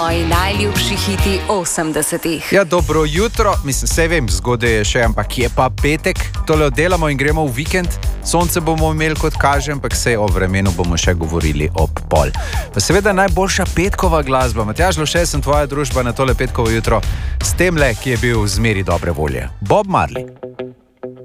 Moji najljubši hiti 80-ih. Ja, dobro jutro, saj vem, zgodaj je še, ampak je pa petek, tole oddelamo in gremo v vikend. Sonce bomo imeli, kot kaže, ampak sej o vremenu bomo še govorili ob pol. Pa seveda najboljša petkova glasba. Matjaž Loše, sem tvoja družba na tole petkovo jutro, s temle, ki je bil v zmeri dobre volje. Bob Marley.